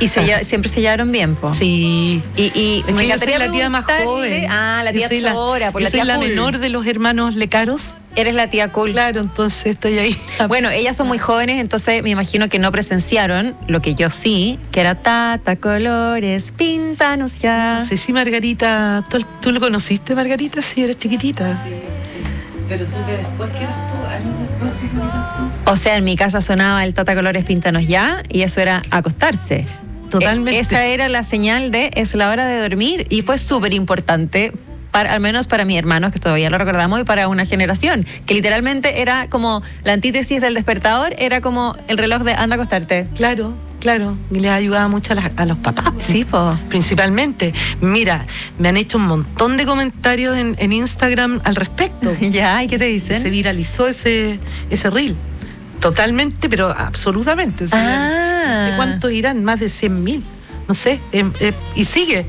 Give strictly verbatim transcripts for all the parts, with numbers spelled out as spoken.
Y se lle- siempre se llevaron bien, po. Sí. Y, y Es me que yo soy encantaría la tía más preguntarle- joven. Ah, la Yo tía soy la- Chora, por yo la soy tía la cool. menor de los hermanos Lecaros. Eres la tía cool. Claro, entonces estoy ahí. Bueno, ellas son muy jóvenes, entonces me imagino que no presenciaron lo que yo sí, que era Tata Colores, píntanos ya. No sé si Margarita, ¿tú, tú lo conociste, Margarita? Sí, eres chiquitita. Sí, sí. Pero supe después que eras tú, años después sí que eras tú. O sea, en mi casa sonaba el Tata Colores, píntanos ya, y eso era acostarse. Totalmente. E- esa era la señal de es la hora de dormir, y fue súper importante. Para, al menos para mis hermanos, que todavía lo recordamos, y para una generación, que literalmente era como la antítesis del despertador, era como el reloj de anda a acostarte. Claro, claro. Y les ayudaba mucho a, las- a los papás. Sí, po. Principalmente. Mira, me han hecho un montón de comentarios en, en Instagram al respecto. Ya, ¿y qué te Se dicen? viralizó ese, ese reel. Totalmente, pero absolutamente. O sea, Ah. No sé cuántos irán, más de cien mil. No sé. eh, eh, y sigue.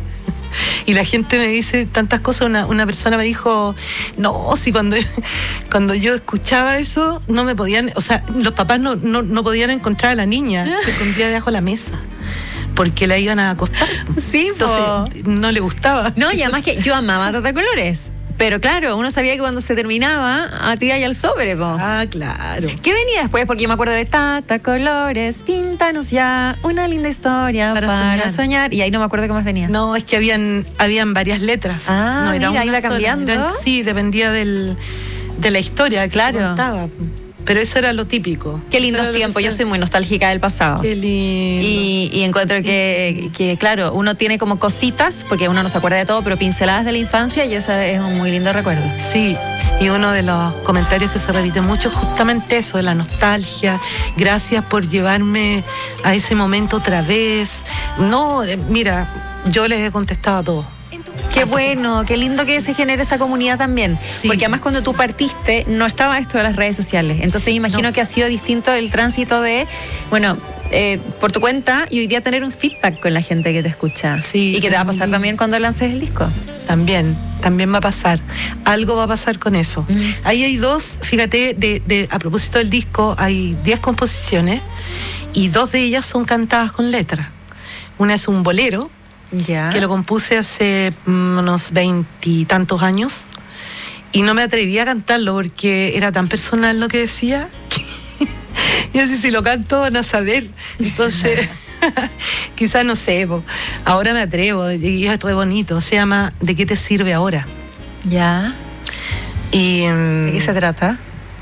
Y la gente me dice tantas cosas. Una, una persona me dijo, no, si cuando, cuando yo escuchaba eso, no me podían, o sea, los papás no, no, no podían encontrar a la niña, se escondía debajo de la mesa, porque la iban a acostar. Sí, po. Entonces, no le gustaba. No, y además que yo amaba Tata Colores. Pero claro, uno sabía que cuando se terminaba, a ti y al sobre, po. Ah, claro. ¿Qué venía después? Porque yo me acuerdo de Tata Colores, píntanos ya una linda historia para, Para soñar. soñar. Y ahí no me acuerdo qué más venía. No, es que habían, habían varias letras. Ah, no era mira, una iba sola. cambiando. Eran- sí, dependía del, de la historia que Claro. se contaba. Pero eso era lo típico. Qué Eso lindos era lo que tiempos, se- yo soy muy nostálgica del pasado. Qué lindo. Y, y encuentro que, que, claro, uno tiene como cositas, porque uno no se acuerda de todo, pero pinceladas de la infancia, y ese es un muy lindo recuerdo. Sí, y uno de los comentarios que se repite mucho es justamente eso, de la nostalgia. Gracias por llevarme a ese momento otra vez. No, eh, mira, yo les he contestado a todos. Qué bueno, qué lindo que se genere esa comunidad también. Sí. Porque además cuando tú partiste no estaba esto de las redes sociales. Entonces imagino No. que ha sido distinto el tránsito de, bueno, eh, por tu cuenta y hoy día tener un feedback con la gente que te escucha. Sí, y que te va a pasar sí. también cuando lances el disco. También, también va a pasar. Algo va a pasar con eso. Mm. Ahí hay dos, fíjate, de, de, a propósito del disco, hay diez composiciones y dos de ellas son cantadas con letra. Una es un bolero, Ya. que lo compuse hace mm, unos veintitantos años y no me atreví a cantarlo porque era tan personal lo que decía que yo sé si lo canto van a saber. Entonces, quizás no sé, po. Ahora me atrevo y es re bonito. Se llama ¿De qué te sirve ahora? Ya. Y mm, ¿De qué se trata?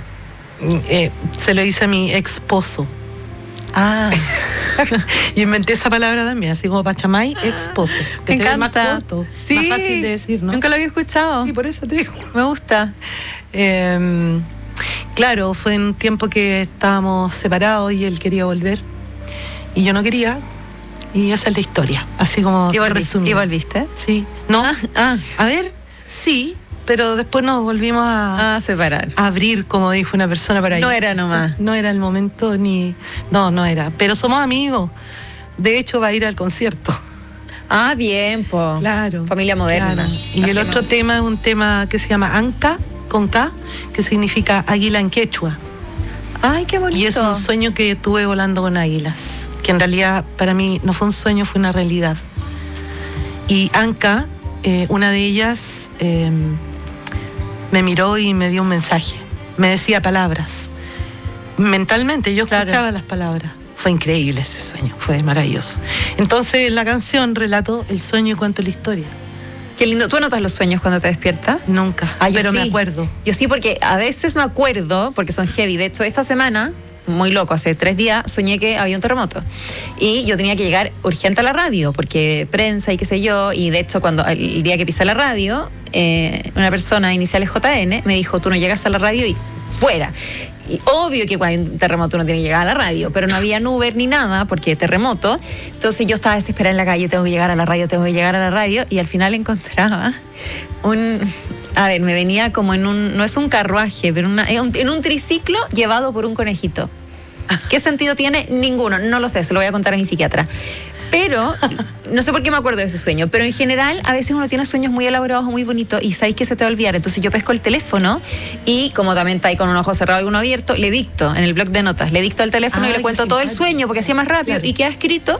eh, se lo hice a mi esposo. Ah, Y inventé esa palabra también, así como Pachamay, esposo. me te ve más encanta. corto, Sí. más fácil de decir, ¿no? Nunca lo había escuchado. Sí, por eso te digo. Me gusta. Eh, claro, fue en un tiempo que estábamos separados y él quería volver y yo no quería, y esa es la historia, así como ¿Y volviste? resumido. ¿Y volviste? Sí, no, Ah, a ver, sí, pero después nos volvimos a, a separar. a abrir, como dijo una persona por ahí. No era nomás. No era el momento ni, no, no era, pero somos amigos. De hecho va a ir al concierto. Ah, bien, po. Claro. Familia moderna. Claro. Y el Así otro no. tema es un tema que se llama Anca, con K, que significa águila en quechua. Ay, qué bonito. Y es un sueño que tuve volando con águilas, que en realidad para mí no fue un sueño, fue una realidad. Y Anca, eh, una de ellas, eh, me miró y me dio un mensaje. Me decía palabras. Mentalmente yo Claro. escuchaba las palabras. Fue increíble ese sueño, fue maravilloso. Entonces en la canción relato el sueño y cuento la historia. Qué lindo. ¿Tú anotas los sueños cuando te despiertas? Nunca, Ah, yo pero me sí. acuerdo. Yo sí, porque a veces me acuerdo, porque son heavy. De hecho, esta semana, muy loco, hace tres días, soñé que había un terremoto. Y yo tenía que llegar urgente a la radio, porque prensa y qué sé yo. Y de hecho, cuando el día que pisé la radio, eh, una persona, iniciales J N, me dijo, tú no llegas a la radio y fuera. Y obvio que cuando hay un terremoto uno tiene que llegar a la radio, pero no había Uber ni nada, porque terremoto. Entonces yo estaba desesperada en la calle, tengo que llegar a la radio, tengo que llegar a la radio, y al final encontraba un... A ver, me venía como en un... No es un carruaje, pero una, en un, en un triciclo llevado por un conejito. ¿Qué sentido tiene? Ninguno, no lo sé, se lo voy a contar a mi psiquiatra. Pero, no sé por qué me acuerdo de ese sueño, pero en general a veces uno tiene sueños muy elaborados o muy bonitos y sabéis que se te va a olvidar. Entonces yo pesco el teléfono y como también está ahí con un ojo cerrado y uno abierto, le dicto en el blog de notas, le dicto al teléfono Ay, y le qué cuento todo el simpático. sueño porque hacía más rápido Claro. y queda escrito